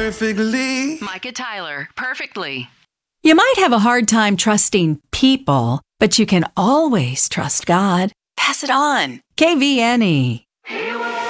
perfectly. Micah Tyler, Perfectly. You might have a hard time trusting people, but you can always trust God. Pass it on. KVNE.